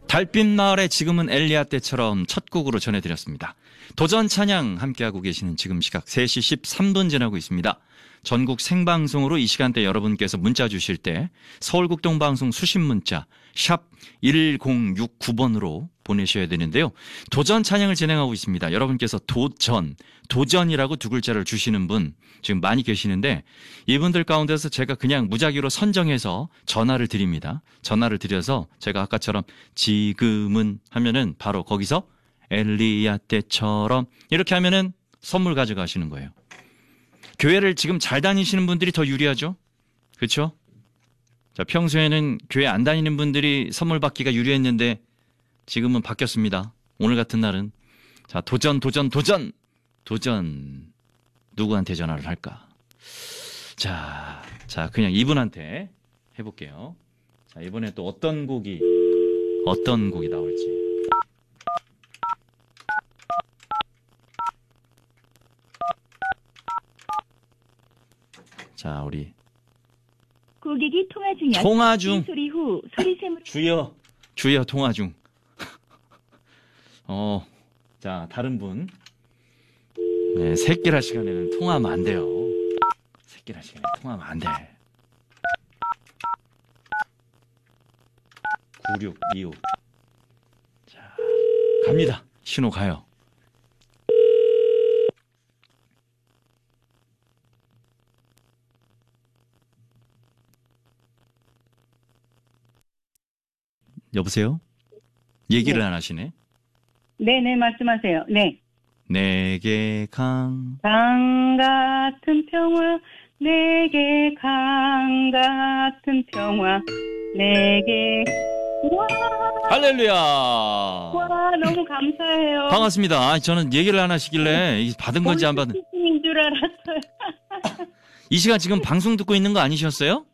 달빛 마을의 지금은 엘리야 때처럼 첫 곡으로 전해드렸습니다. 도전 찬양 함께하고 계시는 지금 시각 3시 13분 지나고 있습니다. 전국 생방송으로 이 시간대 여러분께서 문자 주실 때 서울국동방송 수신 문자 샵 1069번으로 보내셔야 되는데요. 도전 찬양을 진행하고 있습니다. 여러분께서 도전이라고 두 글자를 주시는 분 지금 많이 계시는데 이분들 가운데서 제가 그냥 무작위로 선정해서 전화를 드립니다. 전화를 드려서 제가 아까처럼 지금은 하면은 바로 거기서 엘리야 때처럼 이렇게 하면은 선물 가져가시는 거예요. 교회를 지금 잘 다니시는 분들이 더 유리하죠? 그렇죠? 자, 평소에는 교회 안 다니는 분들이 선물 받기가 유리했는데 지금은 바뀌었습니다. 오늘 같은 날은 자, 도전 누구한테 전화를 할까? 자, 그냥 이분한테 해볼게요. 자, 이번에 또 어떤 곡이 나올지. 자, 우리 고객이 통화 중이야. 통화 중. 소리 후 소리샘으로. 주여 통화 중. 자, 다른 분. 네, 새끼라 시간에는 통화하면 안 돼요. 새끼라 시간에 통화하면 안 돼. 9625. 자, 갑니다. 신호 가요. 여보세요? 얘기를 네. 안 하시네. 네네, 말씀하세요. 네. 내게 강 같은 평화, 내게 강 같은 평화, 내게. 와, 할렐루야. 와, 너무 감사해요. 반갑습니다. 저는 얘기를 안 하시길래 이게 받은 건지 안 받은. 인 줄 알았어요. 이 시간 지금 방송 듣고 있는 거 아니셨어요?